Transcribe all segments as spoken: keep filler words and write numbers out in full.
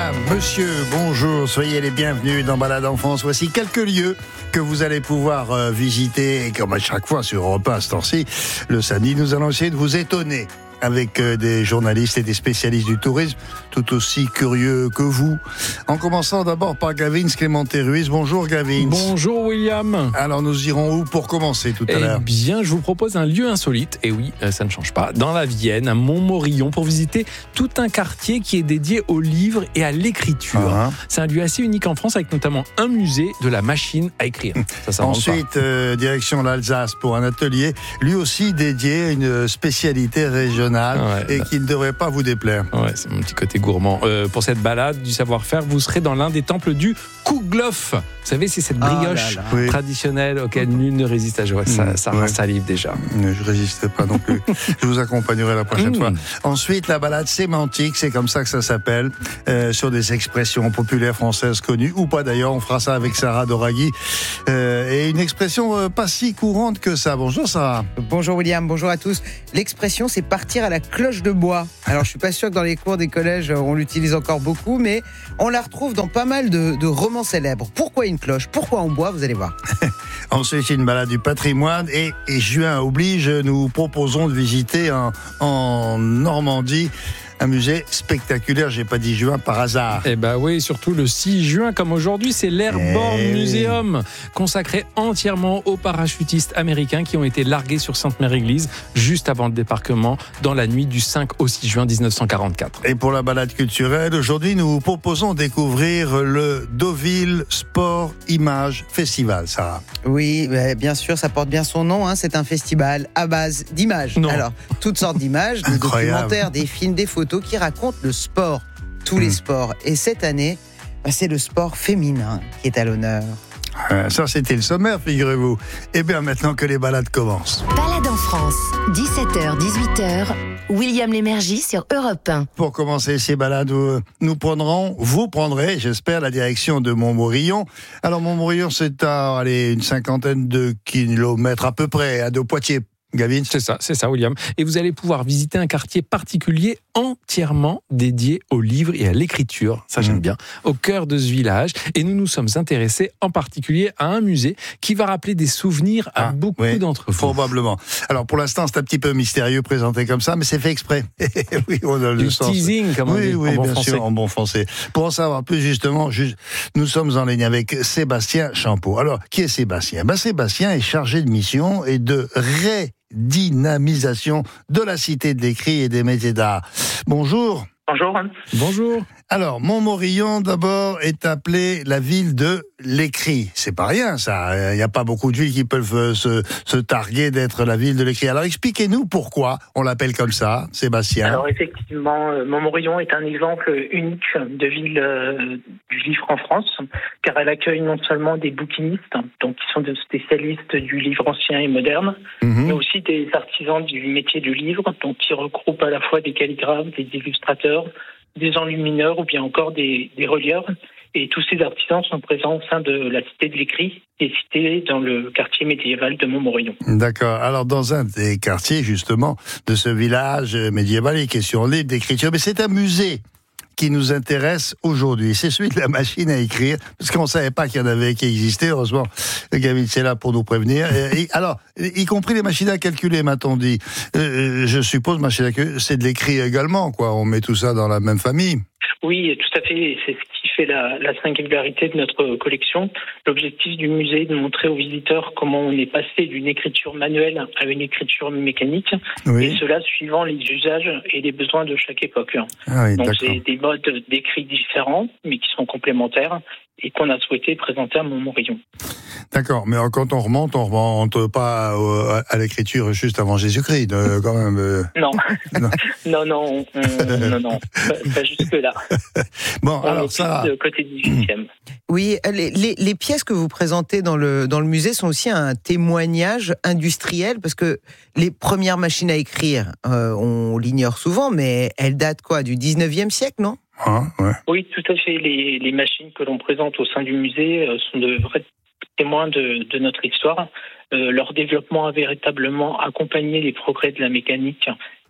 Madame, monsieur, bonjour, soyez les bienvenus dans Balade en France. Voici quelques lieux que vous allez pouvoir euh, visiter. Et comme à chaque fois sur Europe un, à ce temps-ci, le samedi, nous allons essayer de vous étonner avec euh, des journalistes et des spécialistes du tourisme, tout aussi curieux que vous. En commençant d'abord par Gavin Clémenté-Ruiz. Bonjour Gavin. Bonjour William. Alors nous irons où pour commencer tout à eh l'heure? Eh bien, je vous propose un lieu insolite, et oui, ça ne change pas, dans la Vienne, à Montmorillon, pour visiter tout un quartier qui est dédié aux livres et à l'écriture. Uh-huh. C'est un lieu assez unique en France, avec notamment un musée de la machine à écrire. Ça, ça Ensuite, euh, direction l'Alsace pour un atelier, lui aussi dédié à une spécialité régionale. Ouais, et qui ne devrait pas vous déplaire. Ouais, c'est mon petit côté gourmand. Euh, pour cette balade du savoir-faire, vous serez dans l'un des temples du Kouglof. Vous savez, c'est cette brioche ah là là. Oui. traditionnelle auquel nul ne résiste à jouer. Ça, mmh, ça ouais. salive déjà. Je ne résiste pas non plus. Je vous accompagnerai la prochaine mmh. fois. Ensuite, la balade sémantique, c'est comme ça que ça s'appelle, euh, sur des expressions populaires françaises connues, ou pas d'ailleurs. On fera ça avec Sarah Doraghi. Euh, et une expression euh, pas si courante que ça. Bonjour Sarah. Bonjour William, bonjour à tous. L'expression, c'est partir à la cloche de bois. Alors, je suis pas sûr que dans les cours des collèges, on l'utilise encore beaucoup, mais on la retrouve dans pas mal de, de romans célèbres. Pourquoi une cloche? Pourquoi en bois? Vous allez voir. Ensuite, une balade du patrimoine et, et juin oblige, nous proposons de visiter en, en Normandie un musée spectaculaire, j'ai pas dit juin par hasard. Eh ben oui, surtout le six juin, comme aujourd'hui, c'est l'Airborne eh Museum, consacré entièrement aux parachutistes américains qui ont été largués sur Sainte-Mère-Église juste avant le débarquement dans la nuit du cinq au six juin dix-neuf cent quarante-quatre. Et pour la balade culturelle, aujourd'hui, nous vous proposons de découvrir le Deauville Sport Image Festival, Sarah. Oui, bien sûr, ça porte bien son nom, hein, c'est un festival à base d'images. Non. Alors, toutes sortes d'images, des documentaires, des films, des photos qui racontent le sport, tous mmh. les sports. Et cette année, bah, c'est le sport féminin qui est à l'honneur. Euh, ça, c'était le sommaire, figurez-vous. Et bien, maintenant que les balades commencent. Balade en France, dix-sept heures dix-huit heures, William Lémergie sur Europe un. Pour commencer ces balades, nous prendrons, vous prendrez, j'espère, la direction de Montmorillon. Alors, Montmorillon, c'est à allez, une cinquantaine de kilomètres à peu près, à de Poitiers. Gavin, c'est ça, c'est ça, William. Et vous allez pouvoir visiter un quartier particulier entièrement dédié aux livres et à l'écriture. Ça, j'aime mmh. bien. Au cœur de ce village. Et nous nous sommes intéressés en particulier à un musée qui va rappeler des souvenirs à ah, beaucoup oui, d'entre vous. Probablement. Alors, pour l'instant, c'est un petit peu mystérieux présenté comme ça, mais c'est fait exprès. oui, on a le du sens. Teasing, comme on oui, dit oui, en bon bien français. sûr, en bon français. Pour en savoir plus, justement, juste, nous sommes en ligne avec Sébastien Champeau. Alors, qui est Sébastien? Ben, Sébastien est chargé de mission et de ré dynamisation de la cité de l'écrit et des métiers d'art. Bonjour. Bonjour. Bonjour. Alors, Montmorillon, d'abord, est appelée la ville de l'écrit. C'est pas rien, ça. Il n'y a pas beaucoup de villes qui peuvent se, se targuer d'être la ville de l'écrit. Alors, expliquez-nous pourquoi on l'appelle comme ça, Sébastien. Alors, effectivement, Montmorillon est un exemple unique de ville euh, du livre en France, car elle accueille non seulement des bouquinistes, donc qui sont des spécialistes du livre ancien et moderne, mmh. mais aussi des artisans du métier du livre, donc qui regroupent à la fois des calligraphes, des illustrateurs, des enlumineurs ou bien encore des, des relieurs. Et tous ces artisans sont présents au sein de la cité de l'écrit, qui est citée dans le quartier médiéval de Montmorillon. D'accord. Alors, dans un des quartiers, justement, de ce village médiéval, il est question livre d'écriture, mais c'est un musée qui nous intéresse aujourd'hui. C'est celui de la machine à écrire, parce qu'on ne savait pas qu'il y en avait qui existait. Heureusement, le Gavin, c'est là pour nous prévenir. Et, et, alors, y compris les machines à calculer, m'a-t-on dit. Euh, je suppose, machine à calculer, c'est de l'écrit également, quoi. On met tout ça dans la même famille. Oui, tout à fait. C'est ce qui fait la, la singularité de notre collection. L'objectif du musée est de montrer aux visiteurs comment on est passé d'une écriture manuelle à une écriture mécanique, oui. et cela suivant les usages et les besoins de chaque époque. Ah oui, donc, d'accord. c'est des modes d'écrit différents, mais qui sont complémentaires, et qu'on a souhaité présenter à Montmorillon. D'accord, mais quand on remonte, on remonte pas à l'écriture juste avant Jésus-Christ, euh, quand même. Euh... Non. non, non, non, on, non, non, pas, pas jusque-là. Bon, on alors ça. De côté dix-huitième. Oui, les, les, les pièces que vous présentez dans le, dans le musée sont aussi un témoignage industriel, parce que les premières machines à écrire, euh, on l'ignore souvent, mais elles datent quoi, du dix-neuvième siècle, non ? Ah, ouais. Oui, tout à fait. Les, les machines que l'on présente au sein du musée euh, sont de vrais témoins de, de notre histoire. Euh, leur développement a véritablement accompagné les progrès de la mécanique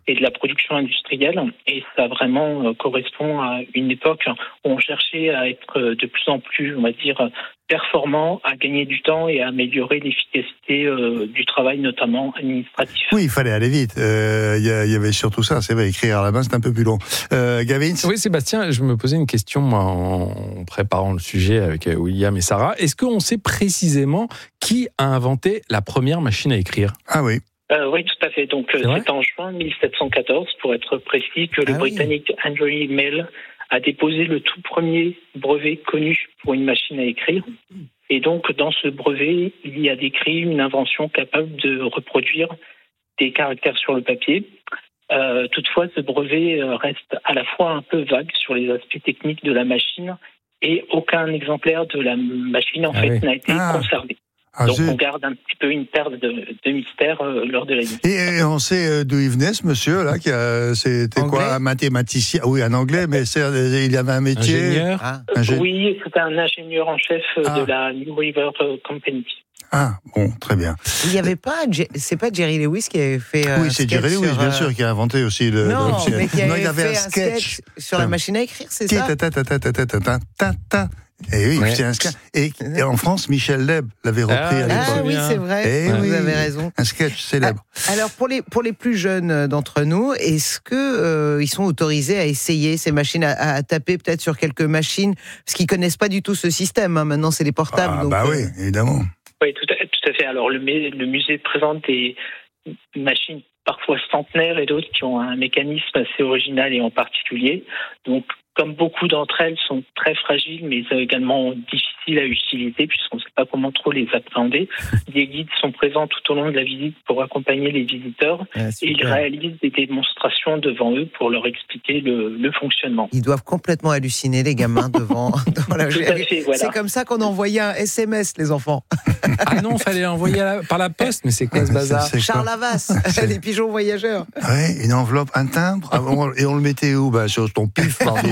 et de la production industrielle. Et ça vraiment euh, correspond à une époque où on cherchait à être de plus en plus, on va dire, performant, à gagner du temps et à améliorer l'efficacité euh, du travail, notamment administratif. Oui, il fallait aller vite. Il euh, y, y avait surtout ça, c'est vrai, écrire à la main, c'est un peu plus long. Euh, Gavin? Oui, Sébastien, je me posais une question moi, en préparant le sujet avec William et Sarah. Est-ce qu'on sait précisément qui a inventé la première machine à écrire? Ah oui. Euh, oui, tout à fait. Donc, c'est, c'est en juin mille sept cent quatorze, pour être précis, que le ah Britannique oui. Andrew Mell a déposé le tout premier brevet connu pour une machine à écrire. Et donc, dans ce brevet, il y a décrit une invention capable de reproduire des caractères sur le papier. Euh, toutefois, ce brevet reste à la fois un peu vague sur les aspects techniques de la machine et aucun exemplaire de la machine, en ah fait, oui. n'a été ah. conservé. Ah, Donc j'ai... on garde un petit peu une paire de, de mystères euh, lors de la vie. Et, et on sait euh, d'où il venait ce monsieur là, qui a, c'était anglais? Quoi, un mathématicien? Oui, un anglais, mais c'est, il avait un métier. Ingénieur. Ah. Ingé... Oui, c'était un ingénieur en chef ah. de la New River Company. Ah bon, très bien. Il n'y avait pas, c'est pas Jerry Lewis qui avait fait. Euh, oui, c'est Jerry Lewis, bien sûr, qui a inventé aussi le. Non, le... mais qui avait, non, il avait fait un sketch, sketch sur la machine à écrire, c'est ça. Ta ta ta ta ta ta ta ta ta. Et oui, ouais. c'est un sketch. Et, et en France, Michel Leb l'avait repris ah, à l'époque. Ah oui, c'est vrai. Et vous oui, avez raison. Un sketch célèbre. Alors pour les pour les plus jeunes d'entre nous, est-ce que euh, ils sont autorisés à essayer ces machines, à, à taper peut-être sur quelques machines, parce qu'ils connaissent pas du tout ce système. Hein. Maintenant, c'est les portables. Ah donc, bah euh... oui, évidemment. Oui, tout à, tout à fait. Alors le, le musée présente des machines parfois centenaires et d'autres qui ont un mécanisme assez original et en particulier. Donc, comme beaucoup d'entre elles sont très fragiles, mais également difficiles à utiliser, puisqu'on ne sait pas comment trop les appréhender, des guides sont présents tout au long de la visite pour accompagner les visiteurs. Ah, et ils réalisent des démonstrations devant eux pour leur expliquer le, le fonctionnement. Ils doivent complètement halluciner, les gamins, devant, devant la Tout à fait, voilà. C'est comme ça qu'on envoyait un S M S, les enfants. Ah non, il fallait l'envoyer la, par la poste, mais c'est quoi ce bazar? c'est Charles Havas, les pigeons voyageurs. Oui, une enveloppe, un timbre, et on le mettait où? Ben, sur ton pif, pardon.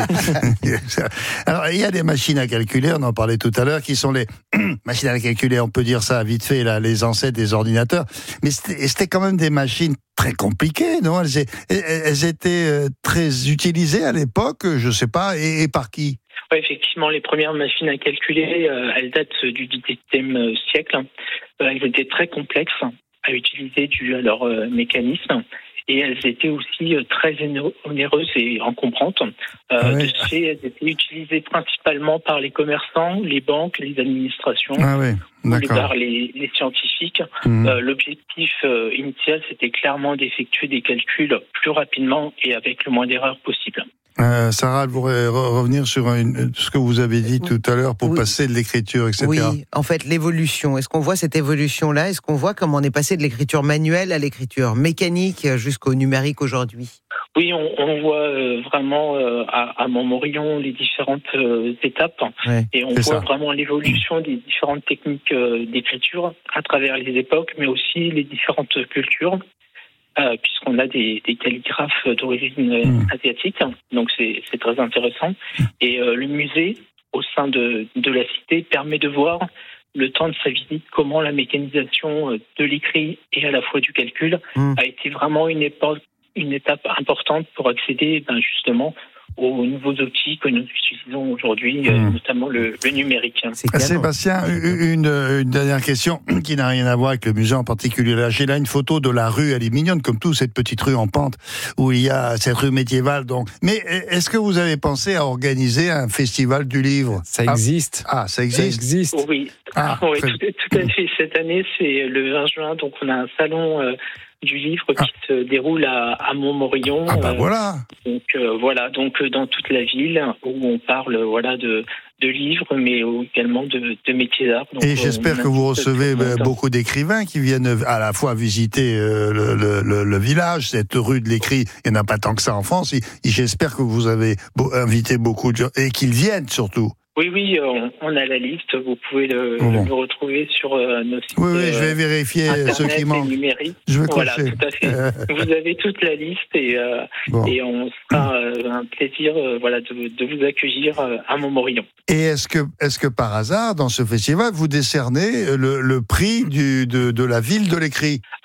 Alors, il y a des machines à calculer, on en parlait tout à l'heure, qui sont les machines à calculer, on peut dire ça vite fait, là, les ancêtres des ordinateurs, mais c'était, c'était quand même des machines très compliquées, non? Elles, elles étaient très utilisées à l'époque, je ne sais pas, et, et par qui? Oui, effectivement, les premières machines à calculer, euh, elles datent du dix-septième siècle. Euh, elles étaient très complexes à utiliser dû à leur euh, mécanisme. Et elles étaient aussi très onéreuses et encombrantes. Euh, ouais. De ce fait, elles étaient utilisées principalement par les commerçants, les banques, les administrations, ah ouais, par les, les scientifiques. Mmh. Euh, l'objectif euh, initial, c'était clairement d'effectuer des calculs plus rapidement et avec le moins d'erreurs possible. Euh, Sarah, elle voudrait revenir sur une, ce que vous avez dit tout à l'heure pour oui. passer de l'écriture, et cetera. Oui, en fait, l'évolution. Est-ce qu'on voit cette évolution-là? Est-ce qu'on voit comment on est passé de l'écriture manuelle à l'écriture mécanique jusqu'au numérique aujourd'hui? Oui, on, on voit euh, vraiment euh, à, à Montmorillon les différentes euh, étapes ouais, et on voit ça. Vraiment l'évolution des différentes techniques euh, d'écriture à travers les époques, mais aussi les différentes cultures. Euh, puisqu'on a des, des calligraphes d'origine euh, mmh. asiatique, donc c'est, c'est très intéressant. Et euh, le musée, au sein de, de la cité, permet de voir le temps de sa visite comment la mécanisation de l'écrit et à la fois du calcul mmh. a été vraiment une époque, une étape importante pour accéder ben, justement aux nouveaux outils que nous utilisons aujourd'hui, mmh. euh, notamment le, le numérique. Ah, Sébastien, une, une dernière question qui n'a rien à voir avec le musée en particulier. Là, j'ai là une photo de la rue, elle est mignonne comme tout, cette petite rue en pente où il y a cette rue médiévale. Donc. Mais est-ce que vous avez pensé à organiser un festival du livre? Ça existe. Ah, ah ça existe. Ça existe. Oui, ah, oui tout, tout à fait. Cette année, c'est le vingt juin, donc on a un salon euh, du livre qui ah. se déroule à, à Montmorillon. Ah bah voilà. Euh, donc euh, voilà, donc dans toute la ville où on parle voilà de de livres, mais également de, de métiers d'art. Donc, et j'espère que vous recevez beaucoup d'écrivains qui viennent à la fois visiter euh, le, le, le village, cette rue de l'écrit. Il n'y en a pas tant que ça en France. Et, et j'espère que vous avez invité beaucoup de gens et qu'ils viennent surtout. Oui, oui, on, on a la liste. Vous pouvez le, bon. le retrouver sur euh, nos sites. Oui, oui, je vais vérifier Internet ce qui manque. Je vais voilà, cocher. Tout à fait. Vous avez toute la liste et, euh, bon. et on sera euh, un plaisir euh, voilà, de, de vous accueillir euh, à Montmorillon. Et est-ce que, est-ce que par hasard, dans ce festival, vous décernez le, le prix du, de, de la ville de l'écrit? Alors, on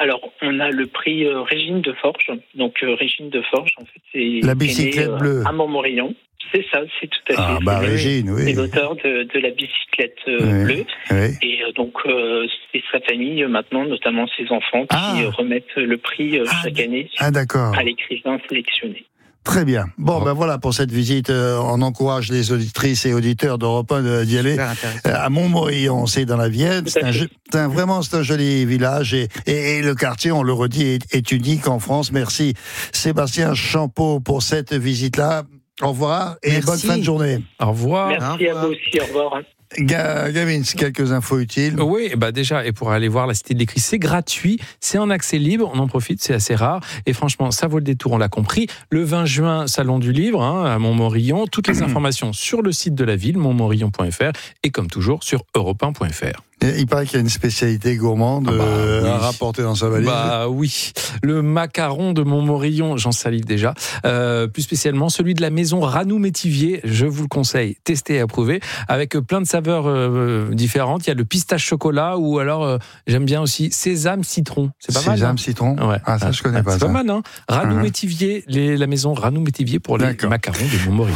on a le prix euh, Régine de Forges. Donc euh, Régine de Forges, en fait, c'est la bicyclette né, euh, bleue à Montmorillon. C'est ça, c'est tout à fait. Ah bah c'est Régine, le, oui. C'est l'auteur de, de la bicyclette euh, oui. bleue. Oui. Et euh, donc euh, c'est sa famille euh, maintenant, notamment ses enfants, qui Ah. euh, remettent le prix euh, Ah, chaque année Ah d'accord. à l'écrivain sélectionné. Très bien. Bon, Oh. ben voilà pour cette visite. Euh, on encourage les auditrices et auditeurs d'Europe un de- d'y aller. Super intéressant. Euh, À Montmorillon, c'est dans la Vienne. Tout C'est à un, fait. jeu- c'est un- vraiment c'est un joli village et, et, et le quartier, on le redit, est, est unique en France. Merci Sébastien Champeau pour cette visite-là. Au revoir et Merci. bonne fin de journée. Au revoir. Merci Au à revoir. vous aussi, au revoir. Ga- Gavin, quelques infos utiles. Oui, bah déjà, et pour aller voir la Cité de l'Écrit, c'est gratuit, c'est en accès libre, on en profite, c'est assez rare, et franchement, ça vaut le détour, on l'a compris. Le vingt juin, Salon du Livre, hein, à Montmorillon, toutes les informations sur le site de la ville, montmorillon point f r, et comme toujours, sur europe un point f r. Et il paraît qu'il y a une spécialité gourmande Ah bah, euh, oui. à rapporter dans sa valise. Bah oui, le macaron de Montmorillon, j'en salive déjà. Euh, plus spécialement celui de la maison Ranou-Métivier, je vous le conseille, testez et approuvez, avec plein de saveurs euh, différentes. Il y a le pistache chocolat ou alors euh, j'aime bien aussi sésame citron. C'est pas mal. Sésame, hein citron. Ouais. Ah ça je connais Ah, pas C'est ça. pas mal, hein. Ranou-Métivier, les- la maison Ranou-Métivier pour les D'accord. macarons de Montmorillon.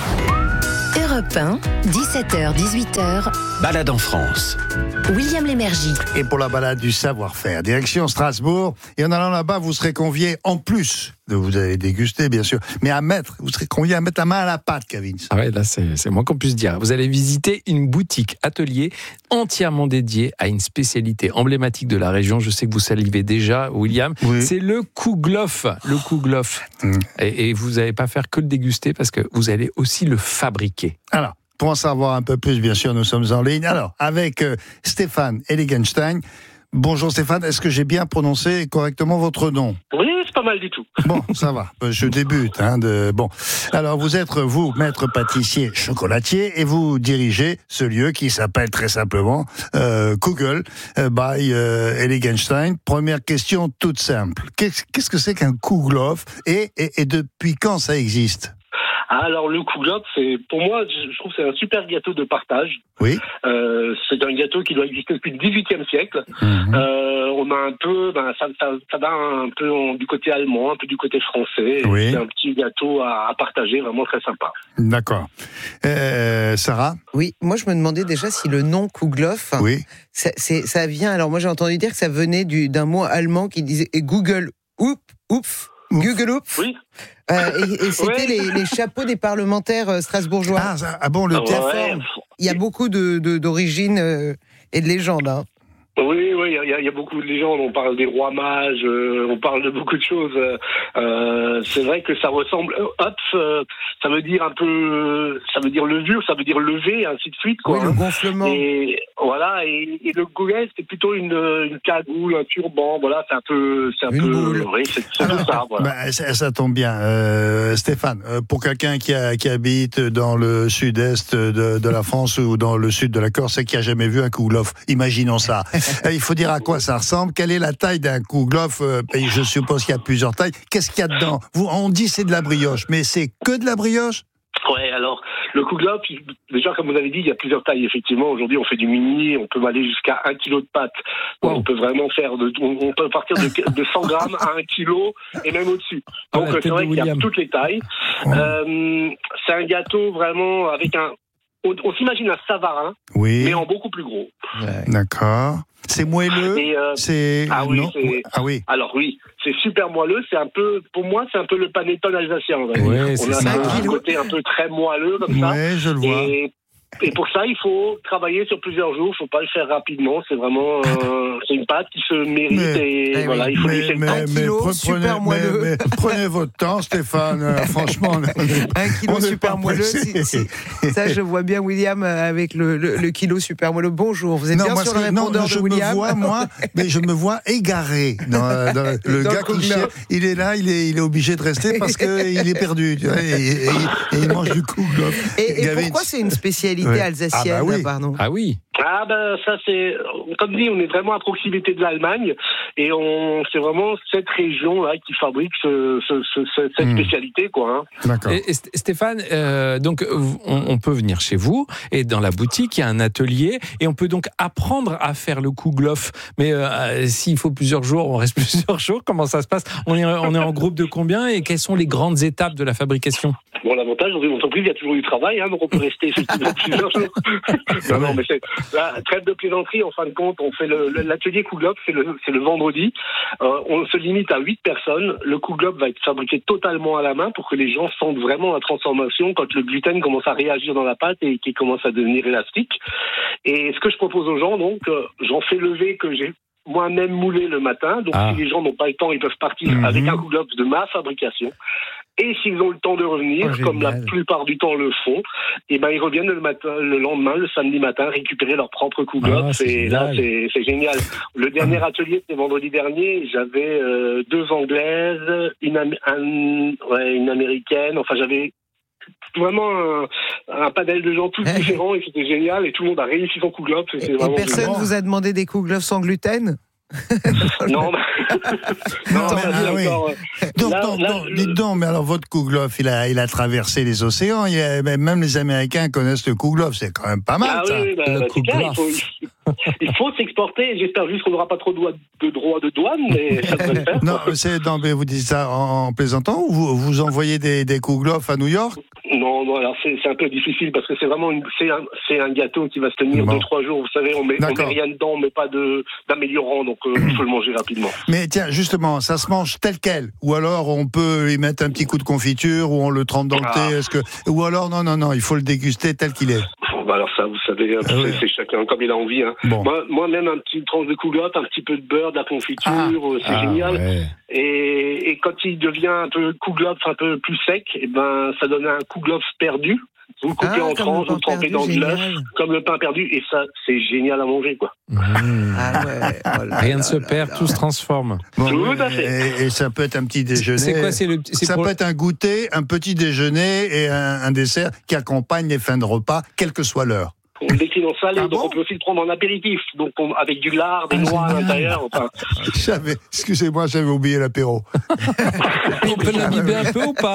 Europe un, dix-sept heures, dix-huit heures, Balade en France. William Lémergie. Et pour la balade du savoir-faire, direction Strasbourg. Et en allant là-bas, vous serez convié, en plus de vous allez déguster, bien sûr, mais à mettre, vous serez convié à mettre la main à la pâte, Kevin. Ah ouais, là, c'est c'est moins qu'on puisse dire. Vous allez visiter une boutique atelier entièrement dédiée à une spécialité emblématique de la région. Je sais que vous salivez déjà, William. Oui. C'est le kouglof. Le kouglof. Mm. Et, et vous n'allez pas faire que le déguster parce que vous allez aussi le fabriquer. Alors, pour en savoir un peu plus, bien sûr, nous sommes en ligne. Alors, avec euh, Stéphane Eligenstein. Bonjour Stéphane, est-ce que j'ai bien prononcé correctement votre nom? Oui, c'est pas mal du tout. Bon, ça va, je débute. Hein, de... Bon, alors vous êtes, vous, maître pâtissier chocolatier, et vous dirigez ce lieu qui s'appelle très simplement euh, Kugel euh, by euh, Eligenstein. Première question toute simple. Qu'est-ce, qu'est-ce que c'est qu'un Kuglof et, et, et depuis quand ça existe? Alors le kouglof, c'est pour moi, je trouve que c'est un super gâteau de partage. Oui. Euh, c'est un gâteau qui doit exister depuis le dix-huitième siècle. Mmh. Euh, on a un peu, ben, ça, ça, ça va un peu en- du côté allemand, un peu du côté français. Oui. C'est un petit gâteau à, à partager, vraiment très sympa. D'accord. Euh, Sarah? Oui, moi je me demandais déjà si le nom Kouglof, Oui. ça, c'est, ça vient. Alors moi j'ai entendu dire que ça venait du, d'un mot allemand qui disait et Google Ouf, Ouf, Google Ouf. Oui. Euh, et, et c'était Ouais. les, les chapeaux des parlementaires euh, strasbourgeois. Ah, ça- ah bon, le Ouais, terme. ouais. Il y a beaucoup de, de, d'origines euh, et de légendes. Hein. Oui, oui, il y, a- il y a beaucoup de légendes. On parle des rois mages, euh, on parle de beaucoup de choses. Euh, c'est vrai que ça ressemble. Hop, euh, ça veut dire un peu, ça veut dire levure, ça veut dire lever, et ainsi de suite, quoi. Oui, le hein. gonflement. Et voilà, et, et le goulet, c'est plutôt une, une cagoule, un turban. Voilà, c'est un peu, c'est un Une peu. boule. Oui, c'est, c'est tout ça. Voilà. Bah, ça, ça tombe bien. Euh, Stéphane, euh, pour quelqu'un qui, a, qui habite dans le sud-est de, de la France ou dans le sud de la Corse et qui a jamais vu un kouglof, imaginons ça. Euh, il faut dire à quoi ça ressemble. Quelle est la taille d'un kouglof? euh, et je suppose qu'il y a plusieurs tailles. Qu'est-ce qu'il y a dedans? Vous, on dit c'est de la brioche, mais c'est que de la brioche? Ouais, alors le kouglof, déjà comme vous avez dit, il y a plusieurs tailles. Effectivement, aujourd'hui, on fait du mini, on peut aller jusqu'à un kilo de pâte. Wow. On peut vraiment faire, de, on, on peut partir de, de cent grammes à un kilo et même au-dessus. Ah, Donc la euh, c'est tête vrai de qu'il y a William. toutes les tailles. Euh, c'est un gâteau vraiment avec un. On, on s'imagine un savarin, Oui. mais en beaucoup plus gros. D'accord. C'est moelleux? Et, euh, C'est... ah oui, non c'est- Ah oui. alors oui, c'est super moelleux. C'est un peu, pour moi, c'est un peu le panettone alsacien. On va dire. Ouais, c'est on a ça. un kilo. côté un peu très moelleux comme ça. Ouais, je le vois. Et, et pour ça, il faut travailler sur plusieurs jours. Il faut pas le faire rapidement. C'est vraiment euh, c'est une pâte qui se mérite Mais- et Eh voilà, oui. il faut Mais, laisser le mais, temps. Un mais kilo, pre- super prenez, moelleux. mais- mais prenez votre temps, Stéphane. Euh, franchement, on est- Un kilo on est super pas moelleux. pressé. si- si- Ça, je vois bien William euh, avec le, le, le kilo super moelleux. Bonjour, vous êtes Non, bien moi, sur ce le que- non, répondeur je de William. me vois, moi, mais je me vois égaré. Dans, dans- le Dans gars le qui kouglof. cherche, il est là, il est, il est obligé de rester parce qu'il est perdu. Tu vois, et, et- et il mange du kouglof. Et, et Gavin, pourquoi c'est une spécialité Ouais. alsacienne, Ah bah oui. pardon? Ah oui. Ah ben ça c'est, comme dit, on est vraiment à proximité de l'Allemagne et on c'est vraiment cette région là qui fabrique ce, ce, ce, cette mmh. spécialité quoi. Hein. D'accord. Et, et Stéphane, euh, donc on, on peut venir chez vous et dans la boutique il y a un atelier et on peut donc apprendre à faire le kouglof. Mais euh, s'il faut plusieurs jours, on reste plusieurs jours. Comment ça se passe ? On est on est en groupe de combien et quelles sont les grandes étapes de la fabrication ? Bon, l'avantage dans une entreprise, il y a toujours du travail, hein, donc on peut rester effectivement plusieurs jours. non, non, mais c'est la trêve de plaisanterie. En fin de compte, on fait le, l'atelier kouglof, c'est le, c'est le vendredi. Euh, on se limite à huit personnes. Le kouglof va être fabriqué totalement à la main pour que les gens sentent vraiment la transformation quand le gluten commence à réagir dans la pâte et qu'il commence à devenir élastique. Et ce que je propose aux gens, donc, euh, j'en fais lever que j'ai moi-même moulé le matin. Donc, ah. si les gens n'ont pas le temps, ils peuvent partir mm-hmm. avec un kouglof de ma fabrication. Et s'ils ont le temps de revenir, oh, comme la plupart du temps le font, et ben ils reviennent le matin, le lendemain, le samedi matin, récupérer leur propre kouglof. Ah, et là, c'est, c'est génial. Le dernier atelier, c'était vendredi dernier. J'avais euh, deux Anglaises, une, am- un, ouais, une Américaine. Enfin, j'avais vraiment un, un panel de gens tous différents et c'était génial. Et tout le monde a réussi son kouglof. Et, et personne génial. Vous a demandé des kouglofs sans gluten ? non, mais... non, mais ah, oui. encore... donc, là, donc, là, donc, je... dites donc, mais alors votre kouglof, il a, il a traversé les océans. Il a, même les Américains connaissent le kouglof. C'est quand même pas mal. Ah ça. oui, bah, bah, c'est clair, il faut, il faut s'exporter. J'espère juste qu'on n'aura pas trop de droits de, droit de douane, mais ça devrait le faire. Non, c'est, non, mais vous dites ça en, en plaisantant ou vous, vous envoyez des, des kouglofs à New York ? Non, non, alors c'est, c'est un peu difficile parce que c'est vraiment une, c'est un, c'est un gâteau qui va se tenir bon. deux, trois jours. Vous savez, on met, on met rien dedans, on met pas de, d'améliorant, donc euh, il faut le manger rapidement. Mais tiens, justement, ça se mange tel quel ? Ou alors on peut y mettre un petit coup de confiture ou on le trempe dans le ah. thé ? Est-ce que, ou alors non, non, non, il faut le déguster tel qu'il est. Bah alors ça, vous savez, c'est, oui. c'est chacun comme il a envie. Hein. Bon. Moi, moi, même un petit tranche de kouglof, un petit peu de beurre, de la confiture, ah. c'est ah, génial. Ouais. Et, et quand il devient un peu kouglof, un peu plus sec, et ben ça donne un kouglof perdu. Vous le coupez ah, en tranches, vous le trempez dans de l'œuf, comme le pain perdu, et ça, c'est génial à manger, quoi. Mmh. Ah ouais, oh là Rien ne se perd, tout se transforme. Bon, tout à fait. Et, et ça peut être un petit déjeuner. C'est quoi, c'est le, c'est ça pour... peut être un goûter, un petit déjeuner et un, un dessert qui accompagne les fins de repas, quelle que soit l'heure. On le décline en salé, ah donc bon on peut aussi le prendre en apéritif, donc on, avec du lard, des ah, noix à l'intérieur. Enfin. J'avais, excusez-moi, j'avais oublié l'apéro. On peut l'imbiber un peu ou pas ?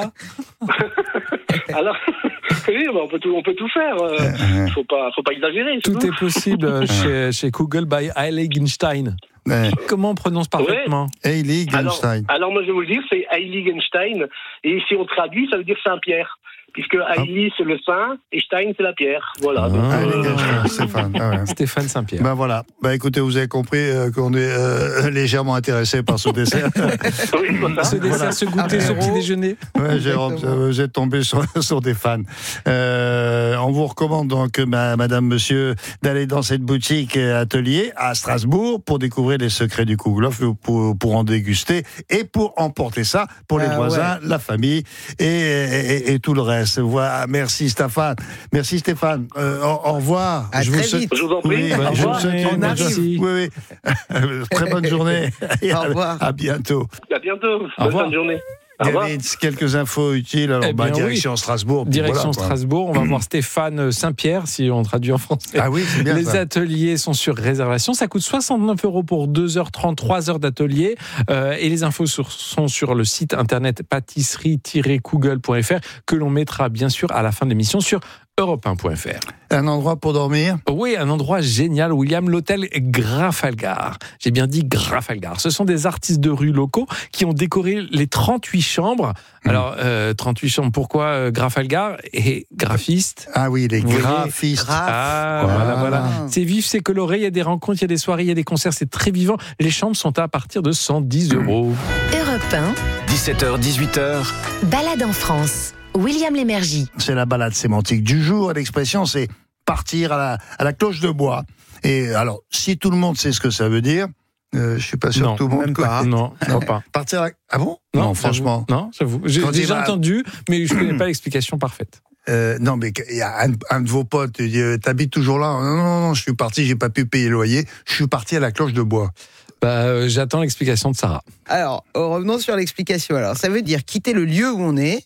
Alors, oui, on peut tout, on peut tout faire. Il ne faut pas, faut pas exagérer. Tout est possible chez, chez Kugel by Heiligenstein. Ouais. Comment on prononce parfaitement ? Ouais. Heiligenstein. Alors, alors, moi, je vais vous le dire, c'est Heiligenstein. Et si on traduit, ça veut dire Saint-Pierre. Puisque Heili, ah. c'est le saint, et Stein, c'est la pierre. Voilà. Ah, donc, euh... Stéphane. Ah ouais. Stéphane Saint-Pierre. Ben voilà. Ben écoutez, vous avez compris euh, qu'on est euh, légèrement intéressé par ce dessert. Oui, voilà. Ce dessert, voilà. Ce goûter, ah, ce petit déjeuner. Ouais, Jérôme, vous êtes tombé sur, sur des fans. Euh, on vous recommande donc, bah, madame, monsieur, d'aller dans cette boutique atelier à Strasbourg pour découvrir les secrets du kouglof, pour, pour en déguster et pour emporter ça pour les ah, voisins, ouais. la famille et, et, et tout le reste. Voilà, merci Stéphane. Merci Stéphane. Euh, au, au revoir. À je très vous souhaite... vite. Je vous en prie. Oui, au revoir. On arrive. Oui, oui. Très bonne journée. Au revoir. À bientôt. À bientôt. Bonne fin de journée. Gavitz, quelques infos utiles. Alors, eh bah, direction oui. Strasbourg. Direction voilà, Strasbourg. On va voir Stéphane Saint-Pierre, si on traduit en français. Ah oui, c'est bien. Les ça. ateliers sont sur réservation. Ça coûte soixante-neuf euros pour deux heures trente, trois heures d'atelier. Euh, et les infos sur, sont sur le site internet pâtisserie tiret kougel point f r que l'on mettra bien sûr à la fin de l'émission sur europe un point f r. Un endroit pour dormir ? Oui, un endroit génial, William, l'hôtel Grafalgar. J'ai bien dit Grafalgar. Ce sont des artistes de rue locaux qui ont décoré les trente-huit chambres. Mmh. Alors, euh, trente-huit chambres, pourquoi euh, Grafalgar et graphiste ? Ah oui, les graphistes. Ah, voilà, voilà. voilà. C'est vif, c'est coloré, il y a des rencontres, il y a des soirées, il y a des concerts, c'est très vivant. Les chambres sont à partir de cent dix euros. Europe un. dix-sept heures, dix-huit heures. Balade en France. William Lémergie. C'est la balade sémantique du jour. L'expression, c'est partir à la, à la cloche de bois. Et alors, si tout le monde sait ce que ça veut dire, euh, je suis pas sûr non, que tout le monde. Même pas. Non, je crois pas. Partir à la... Ah bon ? Non, non franchement. Non, j'avoue. J'ai Quand déjà va... entendu, mais je connais pas l'explication parfaite. Euh, non, mais il y a un, un de vos potes, il dit, t'habites toujours là ? Non, non, non, je suis parti, j'ai pas pu payer le loyer. Je suis parti à la cloche de bois. Bah, euh, j'attends l'explication de Sarah. Alors, revenons sur l'explication. Alors, ça veut dire quitter le lieu où on est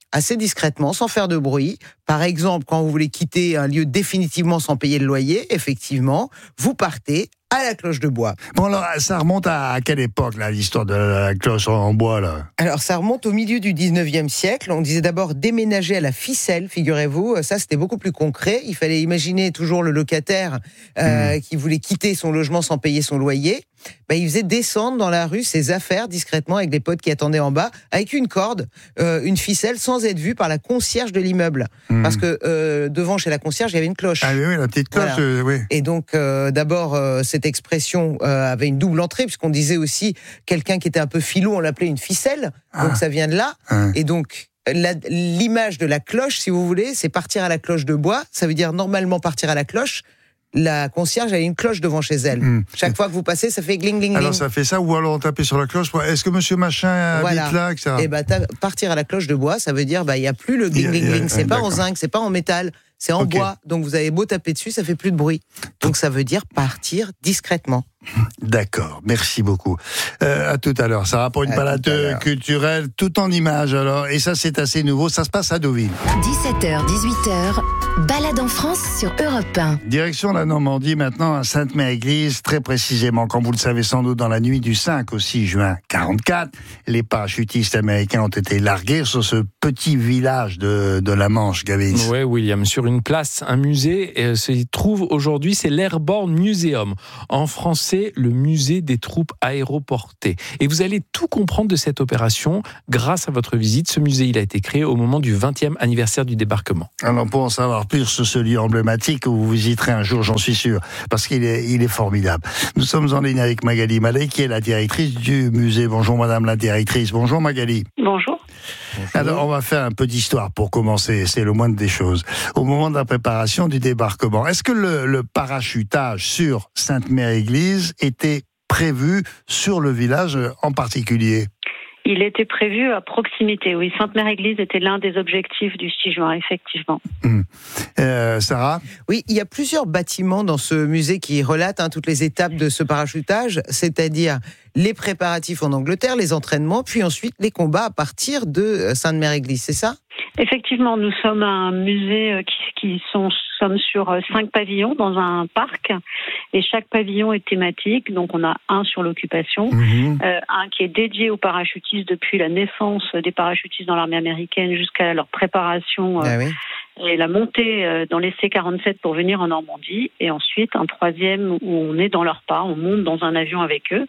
assez discrètement, sans faire de bruit. Par exemple, quand vous voulez quitter un lieu définitivement sans payer le loyer, effectivement, vous partez à la cloche de bois. Bon, alors, ça remonte à quelle époque, là, l'histoire de la cloche en bois, là? Alors, ça remonte au milieu du dix-neuvième siècle. On disait d'abord déménager à la ficelle, figurez-vous. Ça, c'était beaucoup plus concret. Il fallait imaginer toujours le locataire euh, mmh. qui voulait quitter son logement sans payer son loyer. Ben, il faisait descendre dans la rue ses affaires discrètement avec des potes qui attendaient en bas, avec une corde, euh, une ficelle, sans être vu par la concierge de l'immeuble. Mmh. Parce que euh, devant, chez la concierge, il y avait une cloche. Ah oui, oui la petite cloche, voilà. euh, oui. Et donc, euh, d'abord, euh, cette expression euh, avait une double entrée, puisqu'on disait aussi, quelqu'un qui était un peu filou, on l'appelait une ficelle. Ah. Donc, ça vient de là. Ah. Et donc, la, l'image de la cloche, si vous voulez, c'est partir à la cloche de bois. Ça veut dire normalement partir à la cloche. La concierge a une cloche devant chez elle. Mmh. Chaque fois que vous passez, ça fait gling, gling, gling. Alors ça fait ça, ou alors on tapait sur la cloche. Est-ce que monsieur machin voilà. habite là, et cetera. Et bah, partir à la cloche de bois, ça veut dire, bah, il n'y a plus le gling, gling, gling. C'est pas en zinc, c'est pas en métal, c'est en okay. bois. Donc vous avez beau taper dessus, ça fait plus de bruit. Donc ça veut dire partir discrètement. D'accord, merci beaucoup. Euh, à tout à l'heure. Ça va pour une à balade culturelle, tout en images alors. Et ça, c'est assez nouveau. Ça se passe à Deauville. dix-sept heures, dix-huit heures, balade en France sur Europe un. Direction la Normandie maintenant, à Sainte-Mère-Église, très précisément. Comme vous le savez sans doute, dans la nuit du cinq au six juin quarante-quatre, les parachutistes américains ont été largués sur ce petit village de, de la Manche, Gavin. Oui, William, sur une place, un musée euh, se trouve aujourd'hui, c'est l'Airborne Museum. En français, le musée des troupes aéroportées. Et vous allez tout comprendre de cette opération grâce à votre visite. Ce musée, il a été créé au moment du vingtième anniversaire du débarquement. Alors, pour en savoir plus sur ce lieu emblématique, vous visiterez un jour, j'en suis sûr, parce qu'il est, il est formidable. Nous sommes en ligne avec Magali Mallet, qui est la directrice du musée. Bonjour, madame la directrice. Bonjour, Magali. Bonjour. Bonjour. Alors, on va faire un peu d'histoire pour commencer, c'est le moindre des choses. Au moment de la préparation du débarquement, est-ce que le, le parachutage sur Sainte-Mère-Église était prévu sur le village en particulier ? Il était prévu à proximité, oui. Sainte-Mère-Église était l'un des objectifs du six juin, effectivement. Mmh. Euh, Sarah ? Oui, il y a plusieurs bâtiments dans ce musée qui relatent hein, toutes les étapes de ce parachutage, c'est-à-dire les préparatifs en Angleterre, les entraînements, puis ensuite les combats à partir de Sainte-Mère-Église, c'est ça ? Effectivement, nous sommes un musée qui, qui sont, sommes sur cinq pavillons dans un parc et chaque pavillon est thématique. Donc on a un sur l'occupation, mmh. euh, un qui est dédié aux parachutistes depuis la naissance des parachutistes dans l'armée américaine jusqu'à leur préparation euh, ah oui. et la montée euh, dans les C quarante-sept pour venir en Normandie. Et ensuite un troisième où on est dans leur pas, on monte dans un avion avec eux.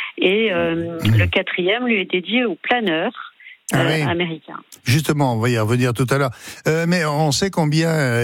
Et euh, mmh. le quatrième lui est dédié aux planeurs. Ah oui. euh, américain. Justement, on va y revenir tout à l'heure. Euh, mais on sait combien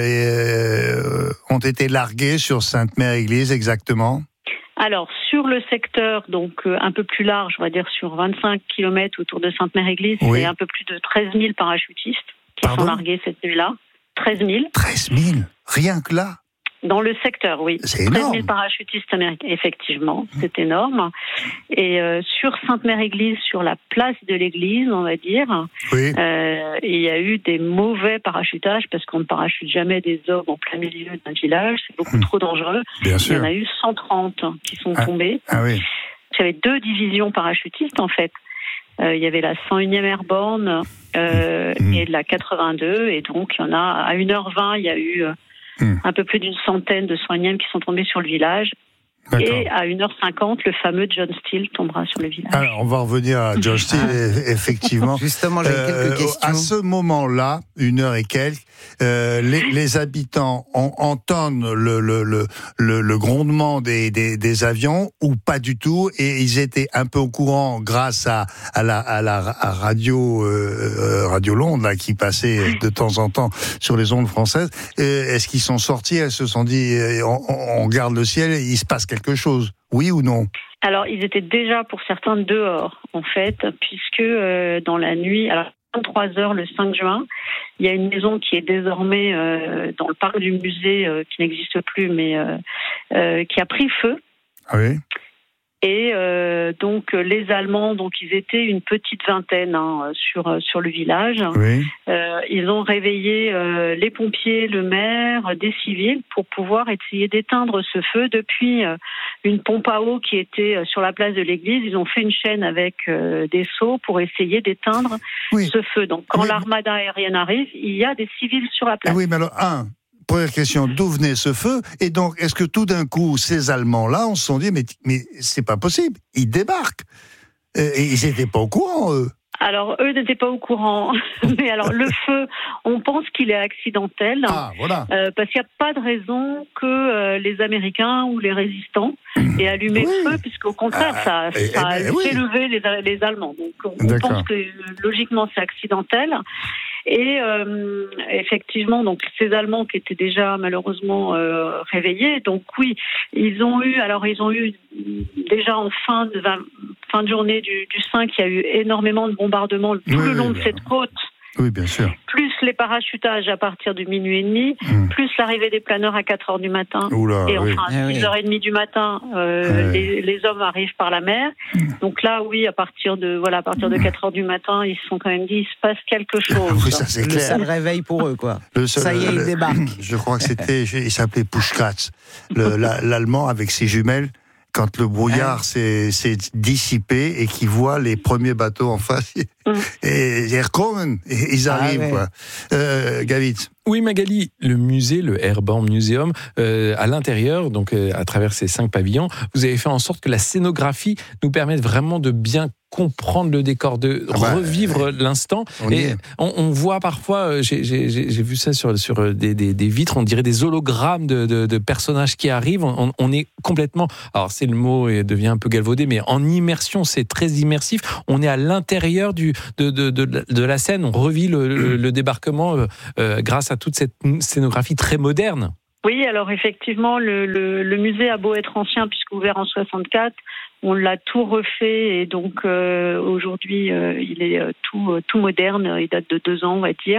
euh, ont été largués sur Sainte-Mère-Église exactement ? Alors, sur le secteur, donc euh, un peu plus large, on va dire sur vingt-cinq kilomètres autour de Sainte-Mère-Église, oui. c'est un peu plus de treize mille parachutistes qui Pardon sont largués cette nuit-là. treize mille. treize mille ? Rien que là ? Dans le secteur, oui. C'est énorme. treize mille parachutistes américains, effectivement, c'est énorme. Et euh, sur Sainte-Mère-Église, sur la place de l'église, on va dire, oui. euh, il y a eu des mauvais parachutages parce qu'on ne parachute jamais des hommes en plein milieu d'un village, c'est beaucoup mmh. trop dangereux. Bien sûr. Il y en a eu cent trente qui sont ah. tombés. Ah oui. Il y avait deux divisions parachutistes, en fait. Euh, il y avait la cent unième Airborne euh, mmh. et la quatre-vingt-deux. Et donc, il y en a à une heure vingt, il y a eu... Euh, Mmh. un peu plus d'une centaine de soignants qui sont tombés sur le village. D'accord. Et à une heure cinquante, le fameux John Steele tombera sur le village. Alors, on va revenir à John Steele, effectivement. Justement, j'ai euh, quelques questions. À ce moment-là, une heure et quelques, euh, les, les habitants on, entendent le, le, le, le, le grondement des, des, des avions ou pas du tout, et ils étaient un peu au courant grâce à, à la, à la à radio, euh, Radio Londres, là, qui passait de temps en temps sur les ondes françaises. Euh, est-ce qu'ils sont sortis, elles se sont dit, on, on garde le ciel, il se passe quelque chose, oui ou non ? Alors, ils étaient déjà pour certains dehors, en fait, puisque euh, dans la nuit, alors vingt-trois heures le cinq juin, il y a une maison qui est désormais euh, dans le parc du musée, euh, qui n'existe plus, mais euh, euh, qui a pris feu. Ah oui. Et euh, donc les Allemands, donc ils étaient une petite vingtaine hein, sur sur le village. Oui. Euh, ils ont réveillé euh, les pompiers, le maire, des civils pour pouvoir essayer d'éteindre ce feu depuis euh, une pompe à eau qui était sur la place de l'église. Ils ont fait une chaîne avec euh, des seaux pour essayer d'éteindre oui. ce feu. Donc quand oui. l'armada aérienne arrive, il y a des civils sur la place. Oui, mais alors un. Première question, d'où venait ce feu? Et donc, est-ce que tout d'un coup, ces Allemands-là, on se sont dit, mais, mais c'est pas possible, ils débarquent. Et ils n'étaient pas au courant, eux. Alors, eux n'étaient pas au courant. Mais alors, le feu, on pense qu'il est accidentel. Ah, voilà. Euh, parce qu'il n'y a pas de raison que euh, les Américains ou les résistants aient allumé oui. le feu, puisqu'au contraire, ah, ça, ça a fait oui. lever les, les Allemands. Donc, on D'accord. pense que, logiquement, c'est accidentel. Et euh, effectivement, donc ces Allemands qui étaient déjà malheureusement euh, réveillés, donc oui, ils ont eu, alors ils ont eu déjà en fin de fin de journée du, du cinq, il y a eu énormément de bombardements tout oui, le long oui, de cette côte. Oui, bien sûr. Plus les parachutages à partir de minuit et demi, mmh. plus l'arrivée des planeurs à quatre heures du matin. Oula, et enfin, oui. à six heures trente du matin, euh, oui. les, les hommes arrivent par la mer. Mmh. Donc là, oui, à partir de, voilà, à partir de quatre heures du matin, ils se sont quand même dit, il se passe quelque chose. Oui, ça, c'est le clair. seul réveil pour eux, quoi. Le seul, ça y est, ils débarquent. Je crois que c'était, il s'appelait Puschkatz, le, la, l'Allemand avec ses jumelles. Quand le brouillard s'est, s'est dissipé et qu'il voit les premiers bateaux en face, mm. et ils arrivent, ah ouais. quoi. Euh, Gavitz. Oui, Magali, le musée, le Airborne Museum, euh, à l'intérieur, donc euh, à travers ces cinq pavillons, vous avez fait en sorte que la scénographie nous permette vraiment de bien comprendre le décor, de ah bah, revivre euh, l'instant. On et on, on voit parfois, j'ai, j'ai, j'ai vu ça sur, sur des, des, des vitres, on dirait des hologrammes de, de, de personnages qui arrivent. On, on est complètement, alors c'est le mot et devient un peu galvaudé, mais en immersion, c'est très immersif. On est à l'intérieur du, de, de, de, de la scène, on revit le, le, le débarquement euh, euh, grâce à toute cette scénographie très moderne. Oui, alors effectivement, le, le, le musée a beau être ancien, puisqu'ouvert en soixante-quatre, on l'a tout refait et donc euh, aujourd'hui euh, il est euh, tout euh, tout moderne. Il date de deux ans, on va dire.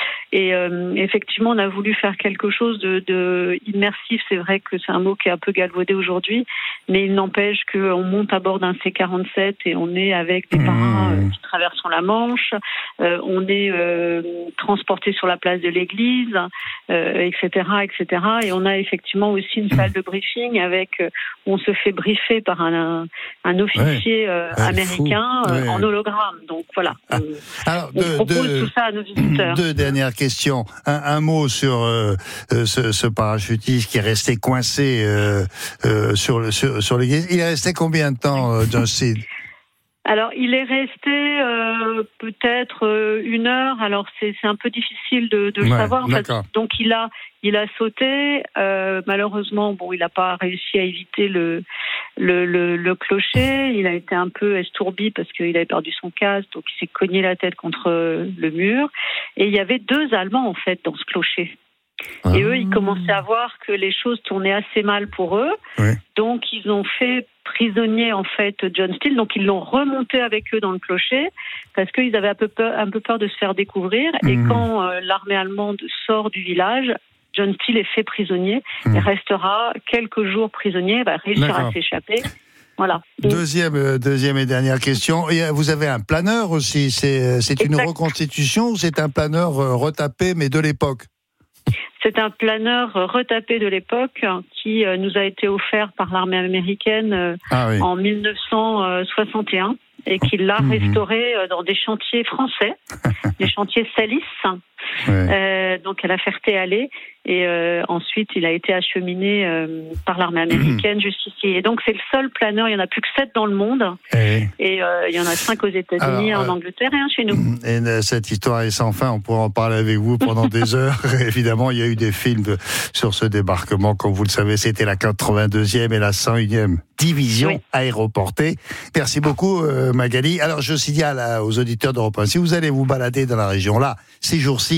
Et euh, effectivement, on a voulu faire quelque chose de, de immersif. C'est vrai que c'est un mot qui est un peu galvaudé aujourd'hui, mais il n'empêche qu'on monte à bord d'un C quarante-sept et on est avec des marins euh, qui traversent la Manche. Euh, on est euh, transporté sur la place de l'église, euh, et cetera, et cetera. Et on a effectivement aussi une salle de briefing avec euh, où on se fait briefer par un un officier ouais, euh, américain euh, ouais. en hologramme. Donc voilà, ah, on, alors, on de, propose de, tout ça à nos visiteurs. Deux dernières questions. Un, un mot sur euh, ce, ce parachutiste qui est resté coincé euh, euh, sur, le, sur, sur l'église. Il est resté combien de temps, euh, John Steele? Alors, il est resté euh, peut-être euh, une heure. Alors, c'est, c'est un peu difficile de, de le ouais, savoir. En fait. Donc, il a, il a sauté. Euh, malheureusement, bon, il n'a pas réussi à éviter le, le, le, le clocher. Il a été un peu estourbi parce qu'il avait perdu son casque. Donc, il s'est cogné la tête contre le mur. Et il y avait deux Allemands, en fait, dans ce clocher. Ah. Et eux, ils commençaient à voir que les choses tournaient assez mal pour eux. Oui. Donc, ils ont fait prisonnier, en fait, John Steele. Donc, ils l'ont remonté avec eux dans le clocher parce qu'ils avaient un peu peur, un peu peur de se faire découvrir. Mmh. Et quand euh, l'armée allemande sort du village, John Steele est fait prisonnier. Mmh. Il restera quelques jours prisonnier. Il va réussir D'accord. à s'échapper. Voilà. Deuxième, euh, deuxième et dernière question. Et vous avez un planeur aussi. C'est, c'est une reconstitution ou c'est un planeur euh, retapé, mais de l'époque? C'est un planeur retapé de l'époque qui nous a été offert par l'armée américaine ah oui. en dix-neuf cent soixante et un et qui l'a mmh. restauré dans des chantiers français, des chantiers Salis, ouais. euh, donc à la Ferté-Alais. Et euh, ensuite, il a été acheminé euh, par l'armée américaine mmh. jusqu'ici. Et donc, c'est le seul planeur. Il n'y en a plus que sept dans le monde. Et, et euh, il y en a cinq aux États-Unis, Alors, en Angleterre et un chez nous. Et cette histoire est sans fin. On pourra en parler avec vous pendant des heures. Évidemment, il y a eu des films sur ce débarquement. Comme vous le savez, c'était la quatre-vingt-deuxième et la cent unième division oui. aéroportée. Merci beaucoup, euh, Magali. Alors, je signale aux auditeurs d'Europe un, si vous allez vous balader dans la région là, ces jours-ci,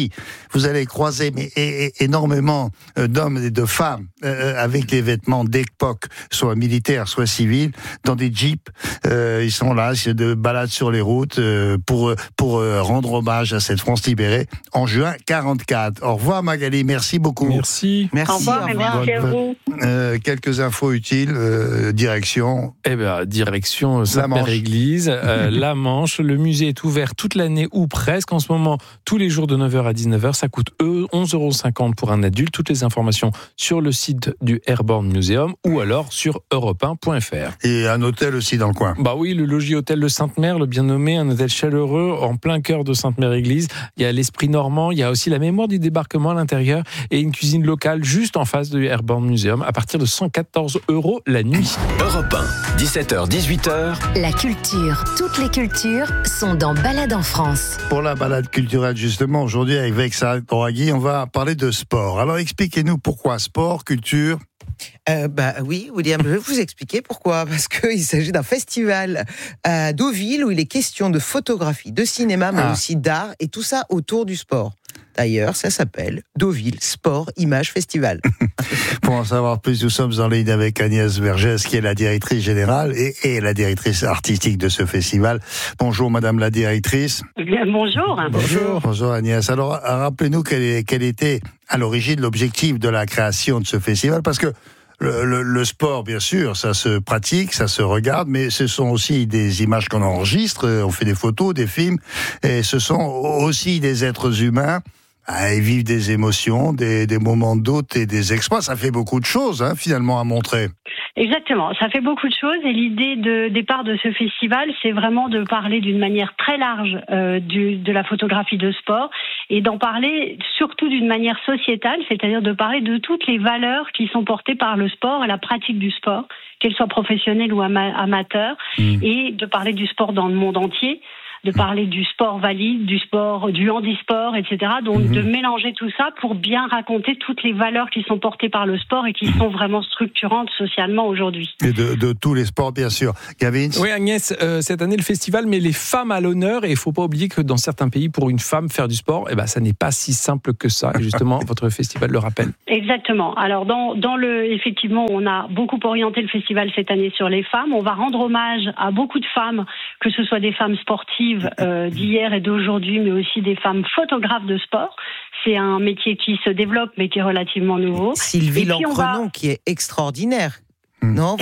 Russie, vous allez croiser mais, et, et, énormément d'hommes et de femmes euh, avec des vêtements d'époque, soit militaires, soit civils, dans des jeeps. Euh, ils sont là, c'est de balades sur les routes euh, pour pour euh, rendre hommage à cette France libérée en juin quarante-quatre. Au revoir Magali, merci beaucoup. Merci. Merci. Au revoir, et merci à vous. Euh, quelques infos utiles, euh, direction. Eh ben, direction Sainte-Mère-Église, euh, la Manche. Le musée est ouvert toute l'année ou presque. En ce moment, tous les jours de neuf heures à dix-neuf heures. Ça coûte onze euros cinquante pour un adulte. Toutes les informations sur le site du Airborne Museum ou alors sur europe un point f r. Et un hôtel aussi dans le coin. Bah oui, le logis hôtel de Sainte-Mère, le bien nommé, un hôtel chaleureux en plein cœur de Sainte-Mère-Église. Il y a l'esprit normand, il y a aussi la mémoire du débarquement à l'intérieur et une cuisine locale juste en face du Airborne Museum à partir de cent quatorze euros la nuit. Europe un, dix-sept heures dix-huit heures. La culture, toutes les cultures sont dans Balade en France. Pour la balade culturelle, justement, aujourd'hui, avec Vexha Draghi, on va parler de sport. Alors, expliquez-nous pourquoi sport, culture. Euh, bah oui, William, je vais vous expliquer pourquoi. Parce qu'il s'agit d'un festival à Deauville où il est question de photographie, de cinéma, mais ah. aussi d'art, et tout ça autour du sport. D'ailleurs, ça s'appelle Deauville Sport Image Festival. Pour en savoir plus, nous sommes en ligne avec Agnès Vergès, qui est la directrice générale et, et la directrice artistique de ce festival. Bonjour, Madame la directrice. Bien, bonjour. Bonjour. Bonjour, Agnès. Alors, rappelez-nous quel, est, quel était à l'origine l'objectif de la création de ce festival, parce que Le, le, le sport, bien sûr, ça se pratique, ça se regarde, mais ce sont aussi des images qu'on enregistre, on fait des photos, des films, et ce sont aussi des êtres humains. Ils vivent des émotions, des, des moments de doute et des exploits. Ça fait beaucoup de choses, hein, finalement, à montrer. Exactement, ça fait beaucoup de choses et l'idée de départ de ce festival, c'est vraiment de parler d'une manière très large euh, du, de la photographie de sport et d'en parler surtout d'une manière sociétale, c'est-à-dire de parler de toutes les valeurs qui sont portées par le sport et la pratique du sport, qu'elle soit professionnelle ou ama- amateur, mmh. et de parler du sport dans le monde entier, de parler du sport valide, du sport, du handisport, et cetera. Donc, mmh. de mélanger tout ça pour bien raconter toutes les valeurs qui sont portées par le sport et qui sont vraiment structurantes socialement aujourd'hui. Et de, de tous les sports, bien sûr. Gavin ? Oui, Agnès, euh, cette année, le festival met les femmes à l'honneur et il ne faut pas oublier que dans certains pays, pour une femme, faire du sport, eh ben, ça n'est pas si simple que ça. Et justement, votre festival le rappelle. Exactement. Alors, dans, dans le, effectivement, on a beaucoup orienté le festival cette année sur les femmes. On va rendre hommage à beaucoup de femmes, que ce soit des femmes sportives, Euh, d'hier et d'aujourd'hui, mais aussi des femmes photographes de sport. C'est un métier qui se développe, mais qui est relativement nouveau. Sylvie Lancrenon, va... qui est extraordinaire. Mmh. Non,